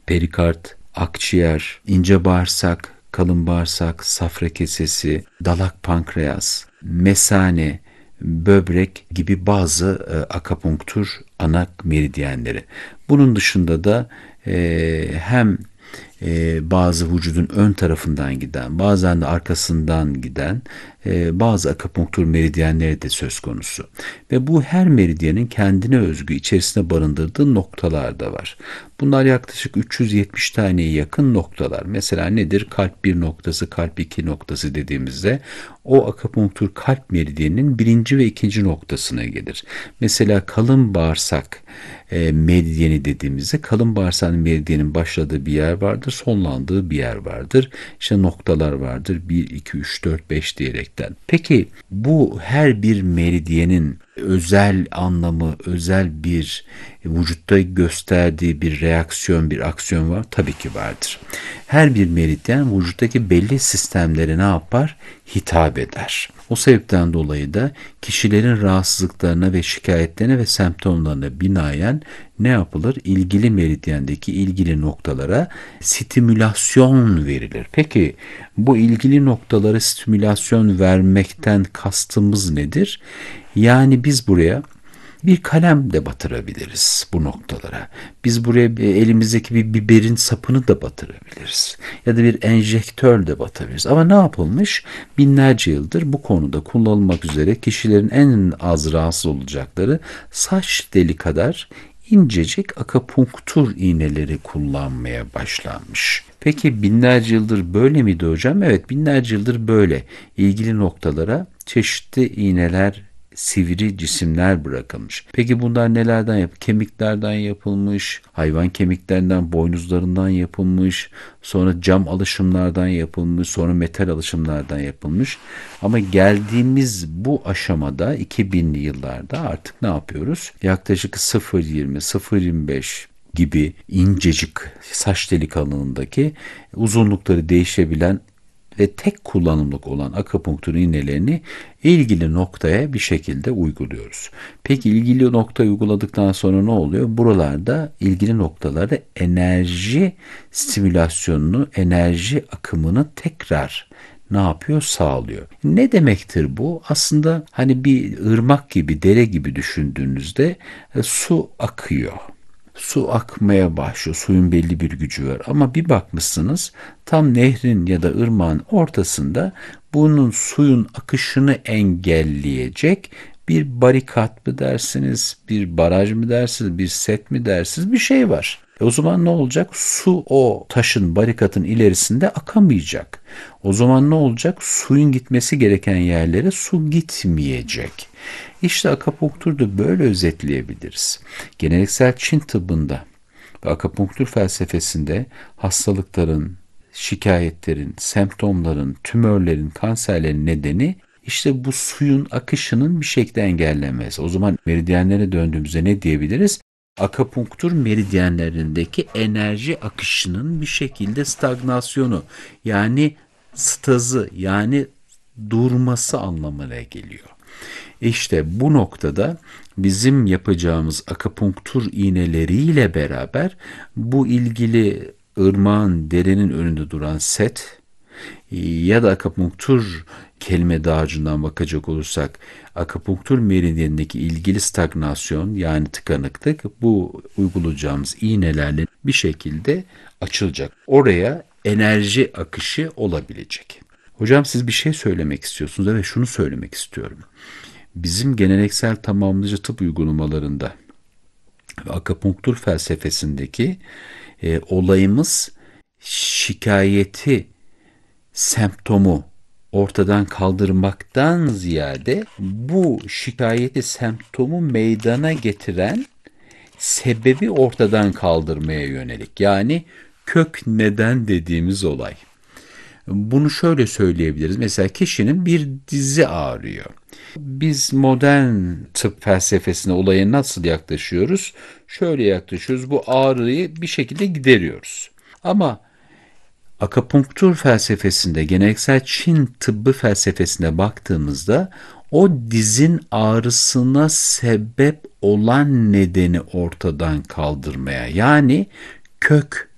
perikard, akciğer, ince bağırsak, kalın bağırsak, safra kesesi, dalak pankreas, mesane, böbrek gibi bazı akupunktur ana meridyenleri. Bunun dışında da hem bazı vücudun ön tarafından giden, bazen de arkasından giden bazı akupunktur meridyenleri de söz konusu. Ve bu her meridyenin kendine özgü içerisinde barındırdığı noktalar da var. Bunlar yaklaşık 370 taneye yakın noktalar. Mesela nedir? Kalp 1 noktası, kalp 2 noktası dediğimizde o akupunktur kalp meridyeninin birinci ve ikinci noktasına gelir. Mesela kalın bağırsak meridyeni dediğimizde kalın bağırsağın meridyenin başladığı bir yer vardır, sonlandığı bir yer vardır. İşte noktalar vardır 1, 2, 3, 4, 5 diyerekten. Peki bu her bir meridyenin özel anlamı, özel bir vücutta gösterdiği bir reaksiyon, bir aksiyon var. Tabii ki vardır. Her bir meridyen vücuttaki belli sistemlere ne yapar? Hitap eder. O sebepten dolayı da kişilerin rahatsızlıklarına ve şikayetlerine ve semptomlarına binaen ne yapılır? İlgili meridyendeki ilgili noktalara stimülasyon verilir. Peki bu ilgili noktalara stimülasyon vermekten kastımız nedir? Yani biz buraya bir kalem de batırabiliriz bu noktalara. Biz buraya elimizdeki bir biberin sapını da batırabiliriz. Ya da bir enjektör de batırabiliriz. Ama ne yapılmış? Binlerce yıldır bu konuda kullanılmak üzere kişilerin en az rahatsız olacakları saç teli kadar incecik akupunktur iğneleri kullanmaya başlanmış. Peki binlerce yıldır böyle miydi hocam? Evet, binlerce yıldır böyle. İlgili noktalara çeşitli iğneler, sivri cisimler bırakılmış. Peki bunlar nelerden yapılmış? Kemiklerden yapılmış, hayvan kemiklerinden, boynuzlarından yapılmış, sonra cam alışımlardan yapılmış, sonra metal alışımlardan yapılmış. Ama geldiğimiz bu aşamada 2000'li yıllarda artık ne yapıyoruz? Yaklaşık 0.20, 0.25 gibi incecik saç teli kalınlığındaki uzunlukları değişebilen ve tek kullanımlık olan akupunktur iğnelerini ilgili noktaya bir şekilde uyguluyoruz. Peki ilgili noktayı uyguladıktan sonra ne oluyor? Buralarda ilgili noktalarda enerji stimülasyonunu, enerji akımını tekrar ne yapıyor? Sağlıyor. Ne demektir bu? Aslında hani bir ırmak gibi, dere gibi düşündüğünüzde su akıyor. Su akmaya başlıyor. Suyun belli bir gücü var. Ama bir bakmışsınız tam nehrin ya da ırmağın ortasında bunun suyun akışını engelleyecek bir barikat mı dersiniz, bir baraj mı dersiniz, bir set mi dersiniz, bir şey var. O zaman ne olacak? Su o taşın, barikatın ilerisinde akamayacak. O zaman ne olacak? Suyun gitmesi gereken yerlere su gitmeyecek. İşte akupunktur da böyle özetleyebiliriz. Geleneksel Çin tıbbında ve akupunktur felsefesinde hastalıkların, şikayetlerin, semptomların, tümörlerin, kanserlerin nedeni işte bu suyun akışının bir şekilde engellenmesi. O zaman meridyenlere döndüğümüzde ne diyebiliriz? Akupunktur meridyenlerindeki enerji akışının bir şekilde stagnasyonu, yani stazı, yani durması anlamına geliyor. İşte bu noktada bizim yapacağımız akupunktur iğneleriyle beraber bu ilgili ırmağın, derenin önünde duran set ya da akupunktur kelime dağarcığından bakacak olursak akupunktur meridyenindeki ilgili stagnasyon, yani tıkanıklık, bu uygulayacağımız iğnelerle bir şekilde açılacak. Oraya enerji akışı olabilecek. Hocam siz bir şey söylemek istiyorsunuz ve şunu söylemek istiyorum. Bizim geleneksel tamamlayıcı tıp uygulamalarında ve akupunktur felsefesindeki olayımız şikayeti, semptomu ortadan kaldırmaktan ziyade bu şikayeti, semptomu meydana getiren sebebi ortadan kaldırmaya yönelik. Yani kök neden dediğimiz olay. Bunu şöyle söyleyebiliriz. Mesela kişinin bir dizi ağrıyor. Biz modern tıp felsefesine olaya nasıl yaklaşıyoruz? Şöyle yaklaşıyoruz. Bu ağrıyı bir şekilde gideriyoruz. Ama akupunktur felsefesinde, geleneksel Çin tıbbı felsefesine baktığımızda o dizin ağrısına sebep olan nedeni ortadan kaldırmaya, yani kök